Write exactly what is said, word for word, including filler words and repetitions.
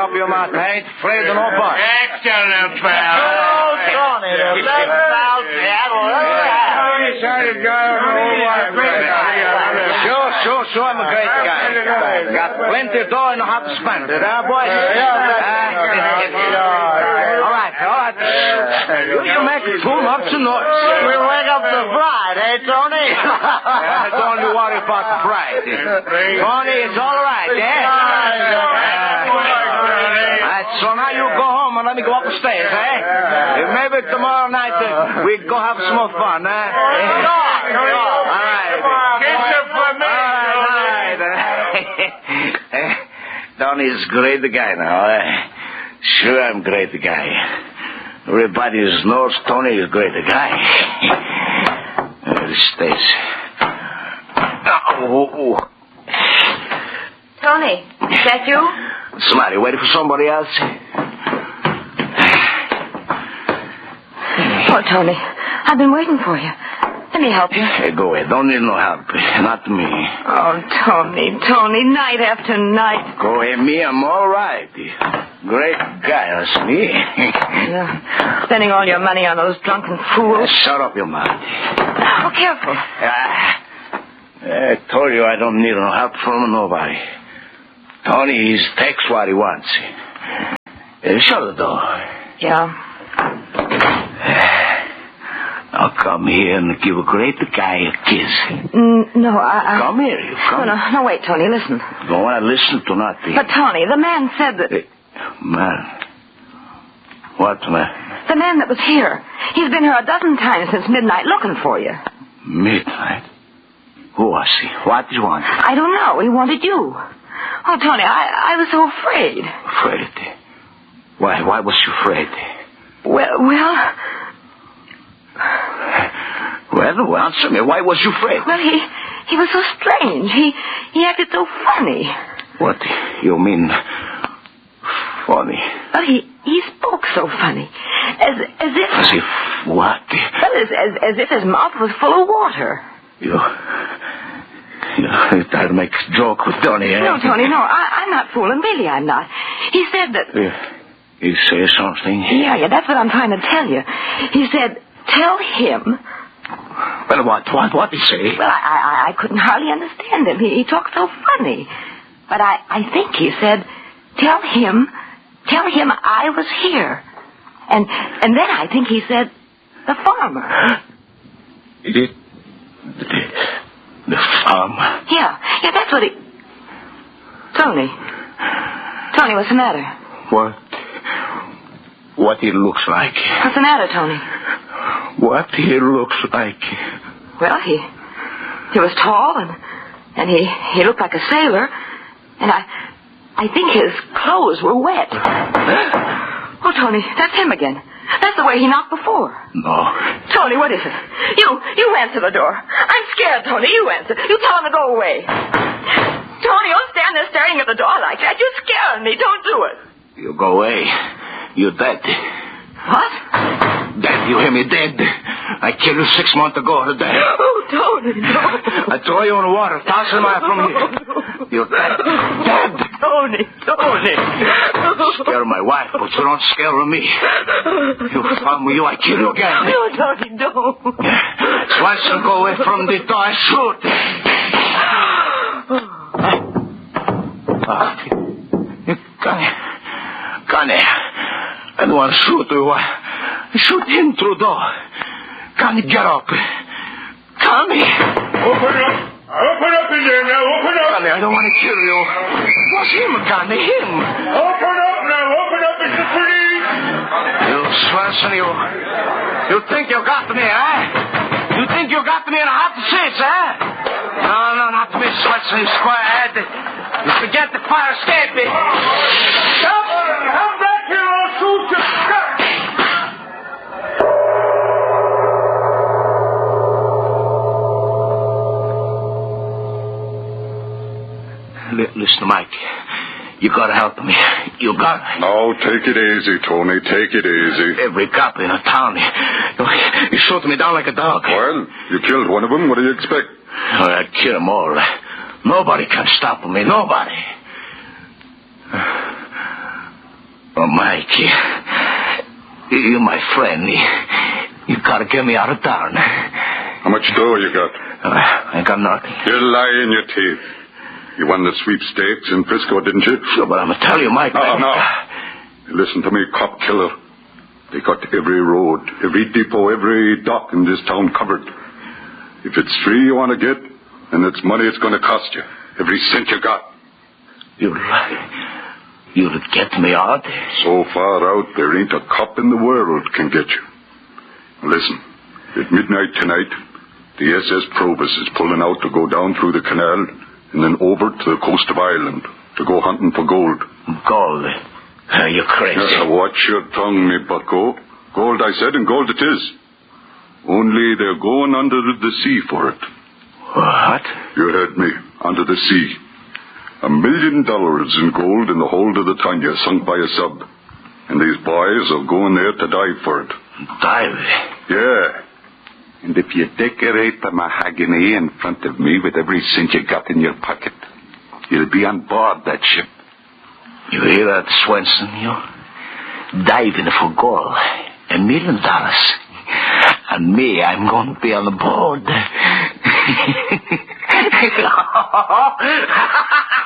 up your mouth. I ain't afraid of nobody. Excellent, pal. Oh, Tony, the eleventh out Seattle. Sure, sure, sure, I'm a great guy. Got plenty of dough and know how to spend it, huh, boys? All right, all right. You, you make too much noise. We'll wake up the bride, eh, Tony? Don't you worry about the bride. Tony, it's all right, eh? So now you go home and let me go up the stairs, eh? Maybe tomorrow night uh, we go have some more fun, eh? All right. Kiss her for me. All right, all right. Tony's a great guy now, eh? Sure, I'm a great guy. Everybody knows Tony is a great guy. There it stays. Oh, oh. Tony, is that you? Somebody waiting for somebody else? Oh, Tony, I've been waiting for you. Let me help you. Hey, go ahead. Don't need no help. Not me. Oh, Tony, Tony, night after night. Go ahead, me. I'm all right. Great guy, that's me. Yeah. Spending all your money on those drunken fools. Shut up your mouth. Oh, careful. Uh, I told you I don't need no help from nobody. Tony, he takes what he wants. Uh, shut the door. Yeah. Now come here and give a great guy a kiss. Mm, no, I, I... Come here, you come. No, no, no, wait, Tony, listen. Don't want to listen to nothing. But, Tony, the man said that... Hey, man. What man? The man that was here. He's been here a dozen times since midnight looking for you. Midnight? Who was he? What did you want? I don't know. He wanted you. Oh, Tony, I, I was so afraid. Afraid? Why, why was you afraid? Well, well... Well, answer me. Why was you afraid? Well, he he was so strange. He he acted so funny. What? You mean funny? Well, he he spoke so funny, as as if as if what? Well, as as, as if his mouth was full of water. You you try to make a joke with Tony? Eh? No, Tony, no. I, I'm not fooling. Really, I'm not. He said that. Yeah. He said something. Yeah, yeah. That's what I'm trying to tell you. He said, "Tell him." Well, what, what, what did he say? Well, I, I, I couldn't hardly understand him. He, he talked so funny. But I, I think he said, tell him, tell him I was here. And, and then I think he said, the farmer. It, the, the farmer? Yeah, yeah, that's what he... Tony. Tony, what's the matter? What? What he looks like. What's the matter, Tony? What he looks like. Well, he he was tall and and he he looked like a sailor, and I I think his clothes were wet. Oh, Tony, that's him again. That's the way he knocked before. No. Tony, what is it? You you answer the door. I'm scared, Tony. You answer. You tell him to go away. Tony, don't stand there staring at the door like that. You're scaring me. Don't do it. You go away. You're dead. What? Dead, you hear me? Dead. I killed you six months ago today. Oh, Tony, no. I throw you in the water, thousand miles from here. You're dead. Dead. Tony, Tony. Scare my wife, but you don't scare me. You found me, you, I kill you again. No, Tony, don't. Once you go away from the door, I shoot. Oh, Connie. Connie. I don't want to shoot you. Shoot him through the door. Connie, get up. Connie. Open up. Open up in there now. Open up. Connie, I don't want to kill you. What's him, Connie? Him. Open up now. Open up. It's the police. You Swanson, you. You think you got me, eh? You think you got me in a hot seat, eh? No, no, not me, Swanson, you squarehead. You forget the fire escape me. Stop. Come back here. I'll shoot you. Stop. Listen, Mike, you gotta help me. You got me. No, take it easy, Tony. Take it easy. Every cop in the town, you shot me down like a dog. Well, you killed one of them. What do you expect? Oh, I'd kill them all. Nobody can stop me. Nobody. Oh, Mike, you, you're my friend. You, you gotta get me out of town. How much dough you got? Uh, I got nothing. You lie in your teeth. You won the sweepstakes in Frisco, didn't you? Sure, but I'm gonna tell you, Mike. No, I... no. Listen to me, cop killer. They got every road, every depot, every dock in this town covered. If it's free you want to get, then it's money it's going to cost you. Every cent you got. You'll... You'll get me out? So far out, there ain't a cop in the world can get you. Listen, at midnight tonight, the S S Probus is pulling out to go down through the canal and then over to the coast of Ireland to go hunting for gold. Gold? Are you crazy? Uh, watch your tongue, me bucko. Gold, I said, and gold it is. Only they're going under the sea for it. What? You heard me. Under the sea. A million dollars in gold in the hold of the Tanya, sunk by a sub. And these boys are going there to dive for it. Dive? Yeah. And if you decorate the mahogany in front of me with every cent you got in your pocket, you'll be on board that ship. You hear that, Swenson? You diving for gold. A million dollars. And me, I'm going to be on the board.